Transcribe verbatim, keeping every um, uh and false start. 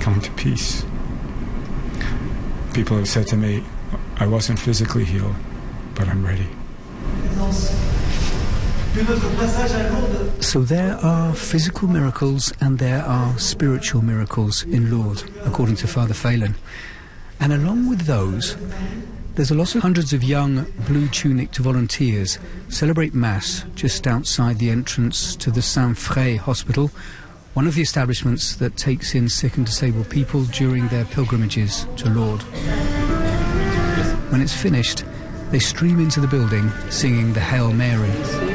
come to peace. People have said to me, I wasn't physically healed, but I'm ready. So there are physical miracles and there are spiritual miracles in Lourdes, according to Father Phelan. And along with those, there's a lot of hundreds of young blue-tunicked volunteers celebrate Mass just outside the entrance to the Saint-Fré Hospital, one of the establishments that takes in sick and disabled people during their pilgrimages to Lourdes. When it's finished, they stream into the building singing the Hail Mary.